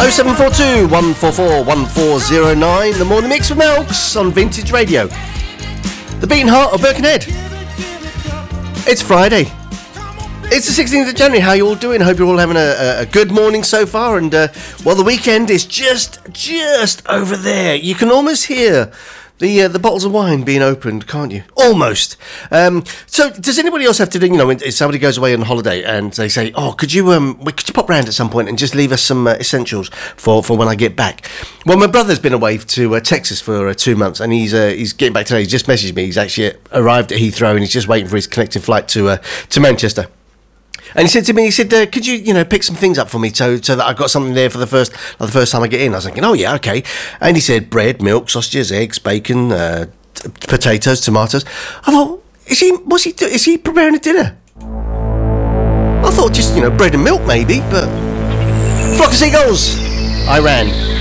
0742 144 1409. The Morning Mix with Melks on Vintage Radio. The beating heart of Birkenhead. It's Friday. It's the 16th of January. How you all doing? Hope you're all having a good morning so far. And well, the weekend is just over there. You can almost hear the bottles of wine being opened, can't you? Almost. So, does anybody else have to do? You know, when somebody goes away on holiday and they say, "Oh, could you pop round at some point and just leave us some essentials for when I get back?" Well, my brother's been away to Texas for 2 months, and he's getting back today. He just messaged me. He's actually arrived at Heathrow, and he's just waiting for his connecting flight to Manchester. And he said to me, could you, pick some things up for me so that I've got something there for the first time I get in? I was thinking, oh yeah, okay. And he said bread, milk, sausages, eggs, bacon, potatoes, tomatoes. I thought, is he preparing a dinner? I thought just, bread and milk maybe, but flock of seagulls, I ran.